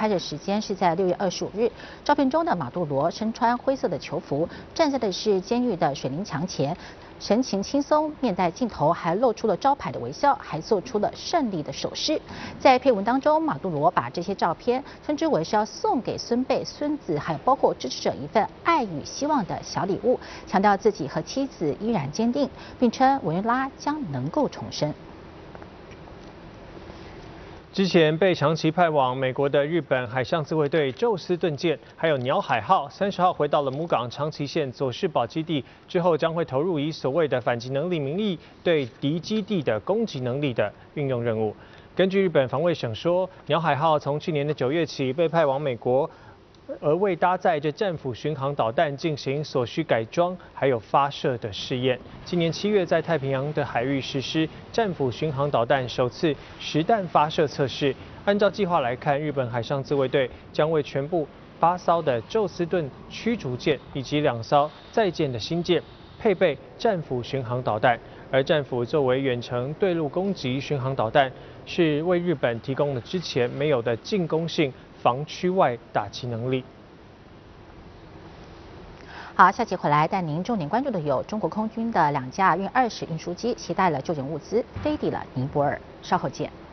拍摄时间是在6月25日。照片中的马杜罗身穿灰色的囚服，站在的是监狱的水泥墙前。 神情轻松，面带镜头，还露出了招牌的微笑，还做出了胜利的手势。在配文当中，马杜罗把这些照片称之为是要送给孙辈、孙子，还有包括支持者一份爱与希望的小礼物，强调自己和妻子依然坚定，并称维拉将能够重生。 之前被长期派往美国的日本海上自卫队宙斯盾舰，还有鸟海号30号回到了母港长崎县佐世保基地，之后将会投入以所谓的反击能力名义，对敌基地的攻击能力的运用任务。根据日本防卫省说，鸟海号从去年的9月起被派往美国。 而为搭载着战斧巡航导弹进行所需改装还有发射的试验。今年7月在太平洋的海域实施战斧巡航导弹首次实弹发射测试。按照计划来看，日本海上自卫队将为全部8艘的宙斯盾驱逐舰以及2艘载舰的新舰配备战斧巡航导弹。而战斧作为远程对陆攻击巡航导弹，是为日本提供了之前没有的进攻性。 防区外打击能力。 好，下集回来带您重点关注的有中国空军的2架运20运输机携带了救援物资飞抵了尼泊尔，稍后见。